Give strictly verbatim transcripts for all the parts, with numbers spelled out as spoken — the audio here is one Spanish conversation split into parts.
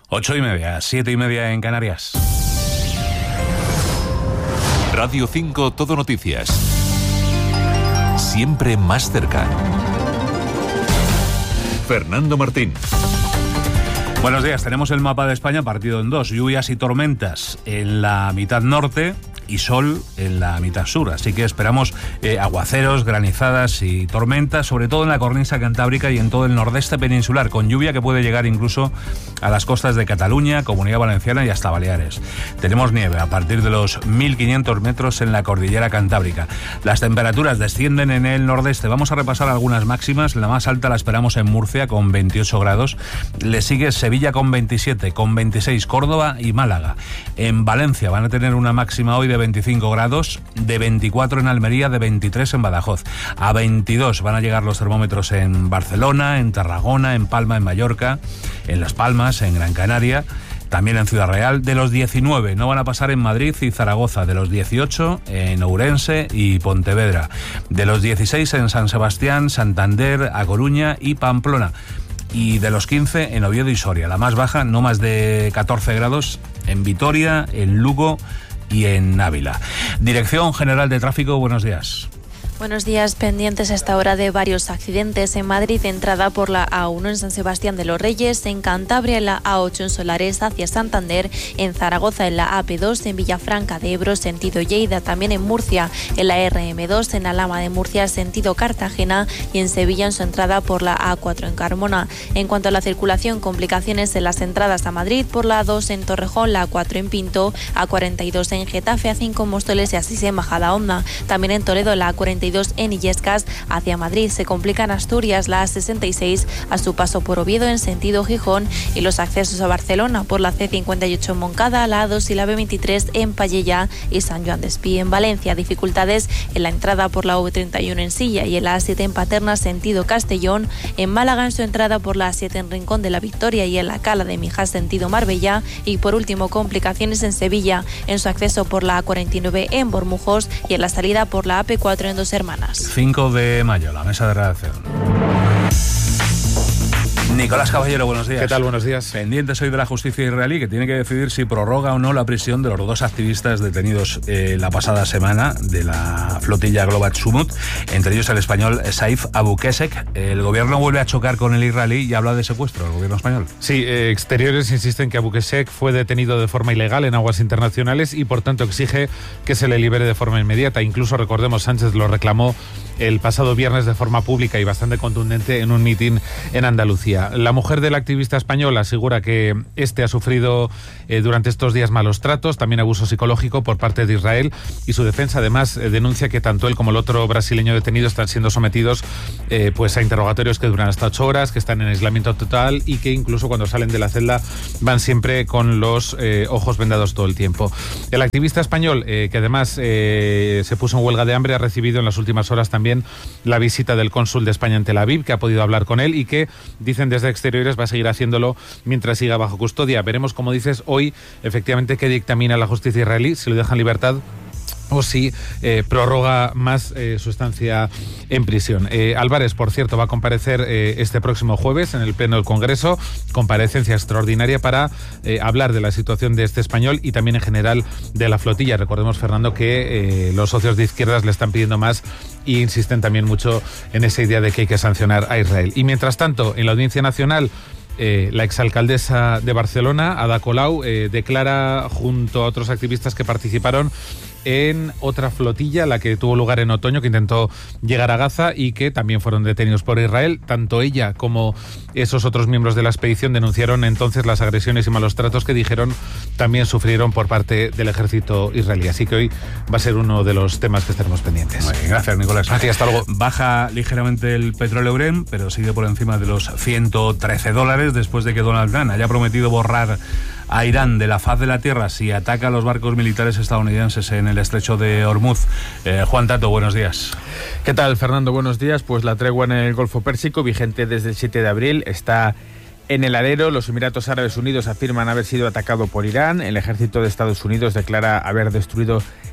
Ocho y media, siete y media en Canarias. Radio cinco Todo Noticias. Siempre más cerca. Fernando Martín. Buenos días, tenemos el mapa de España partido en dos, lluvias y tormentas en la mitad norte y sol en la mitad sur, así que esperamos eh, aguaceros, granizadas y tormentas, sobre todo en la cornisa cantábrica y en todo el nordeste peninsular, con lluvia que puede llegar incluso a las costas de Cataluña, Comunidad Valenciana y hasta Baleares. Tenemos nieve a partir de los mil quinientos metros en la cordillera cantábrica. Las temperaturas descienden en el nordeste. Vamos a repasar algunas máximas. La más alta la esperamos en Murcia con veintiocho grados. Le sigue Sevilla con veintisiete, con veintiséis Córdoba y Málaga. En Valencia van a tener una máxima hoy de veinticinco grados, de veinticuatro en Almería, de veintitrés en Badajoz. A veintidós van a llegar los termómetros en Barcelona, en Tarragona, en Palma, en Mallorca, en Las Palmas, en Gran Canaria, también en Ciudad Real. De los diecinueve no van a pasar en Madrid y Zaragoza, de los dieciocho en Ourense y Pontevedra, de los dieciséis en San Sebastián, Santander, A Coruña y Pamplona, y de los quince en Oviedo y Soria. La más baja, no más de catorce grados, en Vitoria, en Lugo y en Ávila. Dirección General de Tráfico, buenos días. Buenos días, pendientes a esta hora de varios accidentes. En Madrid, entrada por la A uno en San Sebastián de los Reyes, en Cantabria en la A ocho en Solares hacia Santander, en Zaragoza en la A P dos, en Villafranca de Ebro sentido Lleida, también en Murcia en la R M dos, en Alhama de Murcia sentido Cartagena y en Sevilla en su entrada por la A cuatro en Carmona. En cuanto a la circulación, complicaciones en las entradas a Madrid por la A dos en Torrejón, la A cuatro en Pinto, A cuarenta y dos en Getafe, A cinco en Móstoles y Asís en Majadahonda. También en Toledo la A cuarenta y dos en Illescas hacia Madrid. Se complica en Asturias la A sesenta y seis a su paso por Oviedo en sentido Gijón y los accesos a Barcelona por la C cincuenta y ocho en Moncada, la A dos y la B veintitrés en Pallella y San Joan Despí. En Valencia, dificultades en la entrada por la U treinta y uno en Silla y en la A siete en Paterna sentido Castellón. En Málaga en su entrada por la A siete en Rincón de la Victoria y en la Cala de Mijas sentido Marbella. Y por último, complicaciones en Sevilla en su acceso por la A cuarenta y nueve en Bormujos y en la salida por la A P cuatro en Dos Hermanas. cinco de mayo, la mesa de redacción. Nicolás Caballero, buenos días. ¿Qué tal? Buenos días. Pendientes hoy de la justicia israelí, que tiene que decidir si prorroga o no la prisión de los dos activistas detenidos eh, la pasada semana de la flotilla Global Sumut, entre ellos el español Saif Abu Kesek. El gobierno vuelve a chocar con el israelí y habla de secuestro, el gobierno español. Sí, eh, exteriores insisten que Abu Kesek fue detenido de forma ilegal en aguas internacionales y por tanto exige que se le libere de forma inmediata. Incluso, recordemos, Sánchez lo reclamó el pasado viernes de forma pública y bastante contundente en un mitin en Andalucía. La mujer del activista español asegura que este ha sufrido eh, durante estos días malos tratos, también abuso psicológico por parte de Israel, y su defensa además eh, denuncia que tanto él como el otro brasileño detenido están siendo sometidos eh, pues a interrogatorios que duran hasta ocho horas, que están en aislamiento total y que incluso cuando salen de la celda van siempre con los eh, ojos vendados todo el tiempo. El activista español, eh, que además eh, se puso en huelga de hambre, ha recibido en las últimas horas también la visita del cónsul de España en Tel Aviv, que ha podido hablar con él y que, dicen desde exteriores, va a seguir haciéndolo mientras siga bajo custodia. Veremos, como dices, hoy efectivamente qué dictamina la justicia israelí, si lo deja en libertad o si eh, prorroga más eh, su estancia en prisión. Eh, Álvarez, por cierto, va a comparecer eh, este próximo jueves en el Pleno del Congreso, comparecencia extraordinaria para eh, hablar de la situación de este español y también en general de la flotilla. Recordemos, Fernando, que eh, los socios de izquierdas le están pidiendo más e insisten también mucho en esa idea de que hay que sancionar a Israel. Y mientras tanto, en la Audiencia Nacional, Eh, la exalcaldesa de Barcelona, Ada Colau, eh, declara junto a otros activistas que participaron en otra flotilla, la que tuvo lugar en otoño, que intentó llegar a Gaza y que también fueron detenidos por Israel. Tanto ella como esos otros miembros de la expedición denunciaron entonces las agresiones y malos tratos que dijeron también sufrieron por parte del ejército israelí. Así que hoy va a ser uno de los temas que estaremos pendientes. Muy bien, gracias, Nicolás. Gracias, hasta luego. Baja ligeramente el petróleo Brent, pero sigue por encima de los ciento trece dólares después de que Donald Trump haya prometido borrar a Irán de la faz de la tierra si ataca a los barcos militares estadounidenses en el estrecho de Hormuz. Eh, Juan Tato, buenos días. ¿Qué tal, Fernando? Buenos días. Pues la tregua en el Golfo Pérsico, vigente desde el siete de abril, está en el alero. Los Emiratos Árabes Unidos afirman haber sido atacado por Irán. El ejército de Estados Unidos declara haber destruido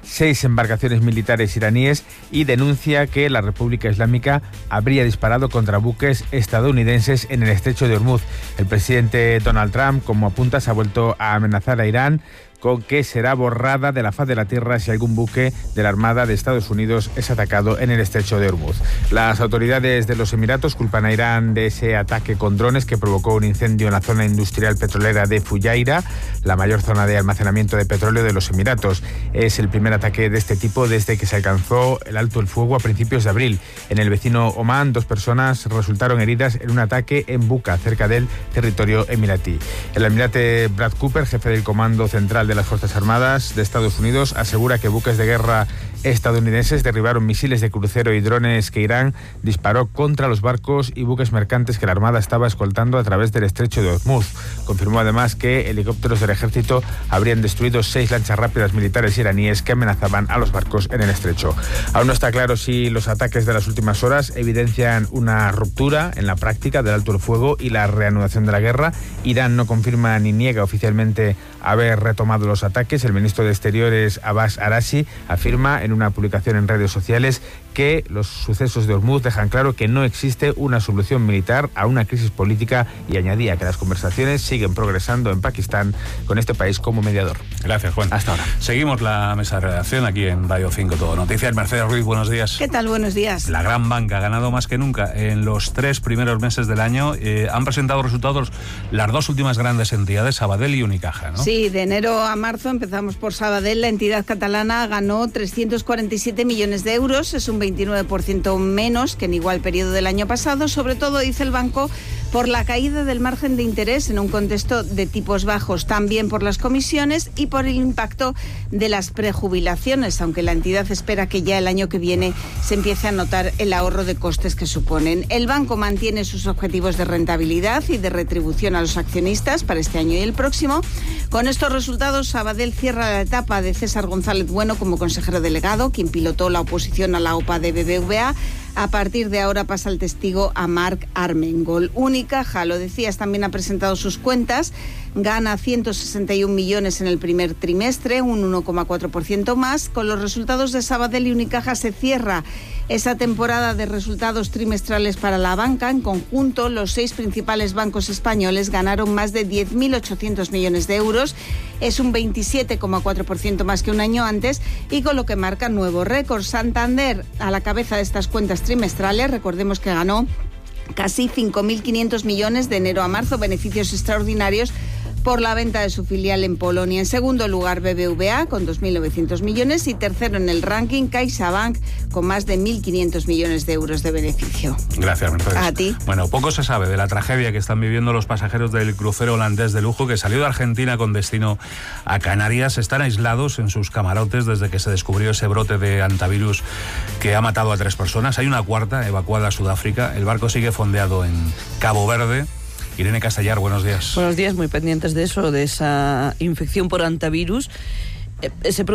seis embarcaciones militares iraníes y denuncia que la República Islámica habría disparado contra buques estadounidenses en el estrecho de Hormuz. El presidente Donald Trump, como apunta, se ha vuelto a amenazar a Irán con que será borrada de la faz de la tierra si algún buque de la Armada de Estados Unidos es atacado en el estrecho de Hormuz. Las autoridades de los Emiratos culpan a Irán de ese ataque con drones que provocó un incendio en la zona industrial petrolera de Fujairah, la mayor zona de almacenamiento de petróleo de los Emiratos. Es el primer ataque de este tipo desde que se alcanzó el alto el fuego a principios de abril. En el vecino Omán, dos personas resultaron heridas en un ataque en Buca, cerca del territorio emiratí. El almirante Brad Cooper, jefe del Comando Central de las Fuerzas Armadas de Estados Unidos, asegura que buques de guerra estadounidenses derribaron misiles de crucero y drones que Irán disparó contra los barcos y buques mercantes que la Armada estaba escoltando a través del estrecho de Hormuz. Confirmó además que helicópteros del ejército habrían destruido seis lanchas rápidas militares iraníes que amenazaban a los barcos en el estrecho. Aún no está claro si los ataques de las últimas horas evidencian una ruptura en la práctica del alto el fuego y la reanudación de la guerra. Irán no confirma ni niega oficialmente haber retomado los ataques. El ministro de Exteriores, Abbas Arashi, afirma en una publicación en redes sociales que los sucesos de Hormuz dejan claro que no existe una solución militar a una crisis política, y añadía que las conversaciones siguen progresando en Pakistán con este país como mediador. Gracias, Juan. Hasta ahora. Seguimos la mesa de redacción aquí en Radio cinco Todo Noticias. Mercedes Ruiz, buenos días. ¿Qué tal? Buenos días. La gran banca ha ganado más que nunca en los tres primeros meses del año. Eh, han presentado resultados las dos últimas grandes entidades, Sabadell y Unicaja, ¿no? Sí, de enero a marzo empezamos por Sabadell. La entidad catalana ganó trescientos cuarenta y siete millones de euros, es un veintinueve por ciento menos que en igual periodo del año pasado, sobre todo, dice el banco, por la caída del margen de interés en un contexto de tipos bajos, también por las comisiones y por el impacto de las prejubilaciones, aunque la entidad espera que ya el año que viene se empiece a notar el ahorro de costes que suponen. El banco mantiene sus objetivos de rentabilidad y de retribución a los accionistas para este año y el próximo. Con estos resultados, Sabadell cierra la etapa de César González Bueno como consejero delegado, quien pilotó la oposición a la O P A de B B V A. A partir de ahora pasa el testigo a Marc Armengol. Unicaja, lo decías, también ha presentado sus cuentas. Gana ciento sesenta y un millones en el primer trimestre, un uno coma cuatro por ciento más. Con los resultados de Sabadell y Unicaja se cierra esa temporada de resultados trimestrales para la banca. En conjunto, los seis principales bancos españoles ganaron más de diez mil ochocientos millones de euros. Es un veintisiete coma cuatro por ciento más que un año antes y con lo que marca nuevo récord. Santander, a la cabeza de estas cuentas trimestrales, recordemos que ganó casi cinco mil quinientos millones de enero a marzo, beneficios extraordinarios por la venta de su filial en Polonia. En segundo lugar, B B V A con dos mil novecientos millones y tercero en el ranking, CaixaBank con más de mil quinientos millones de euros de beneficio. Gracias, Mercedes. A ti. Bueno, poco se sabe de la tragedia que están viviendo los pasajeros del crucero holandés de lujo que salió de Argentina con destino a Canarias. Están aislados en sus camarotes desde que se descubrió ese brote de hantavirus que ha matado a tres personas. Hay una cuarta evacuada a Sudáfrica. El barco sigue fondeado en Cabo Verde. Irene Castellar, buenos días. Buenos días, muy pendientes de eso, de esa infección por hantavirus. Eh, se